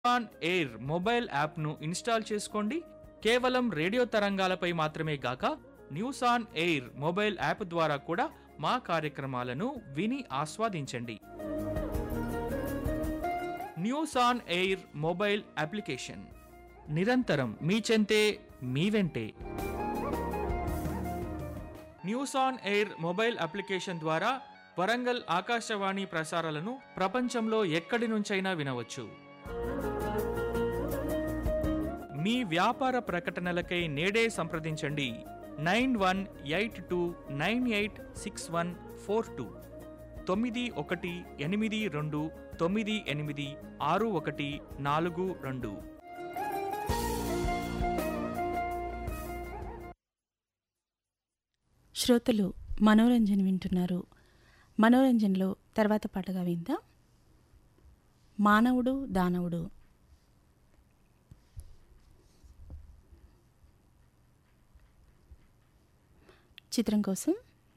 On air mobile యాప్ను install చేసుకోండి. కేవలం రేడియో తరంగాలపై మాత్రమే గాక news on air mobile app ద్వారా కూడా మా కార్యక్రమాలను విని ఆస్వాదించండి. News on air mobile application నిరంతరం మీ చెంతే మీ వెంటే. News on air mobile application ద్వారా వరంగల్ ఆకాశవాణి ప్రసారాలను ప్రపంచంలో ఎక్కడి నుంచైనా వినవచ్చు. మీ వ్యాపార ప్రకటనలకై నేడే సంప్రదించండి 9182986142 9182986142. శ్రోతలు మనోరంజన్ వింటున్నారు. మనోరంజన్లో తర్వాత పాటగా విందాం మానవుడు దానవుడు. చిత్రం కోసం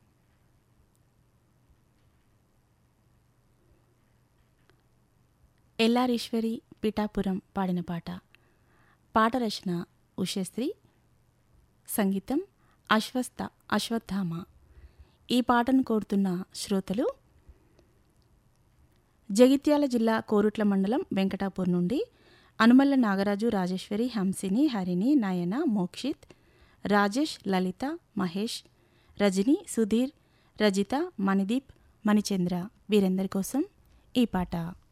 ఎల్లారీశ్వరి పిఠాపురం పాడిన పాట. పాట రచన ఉషశ్రీ, సంగీతం అశ్వత్థామ. ఈ పాటను కోరుతున్న శ్రోతలు జగిత్యాల జిల్లా కోరుట్ల మండలం వెంకటాపూర్ నుండి అనుమల్ల నాగరాజు, రాజేశ్వరి, హంసిని, హరిణి, నయన, మోక్షిత్, రాజేష్, లలిత, మహేష్, రజని, సుధీర్, రజిత, మణిదీప్, మణిచంద్ర వీరందరి కోసం ఈ పాట.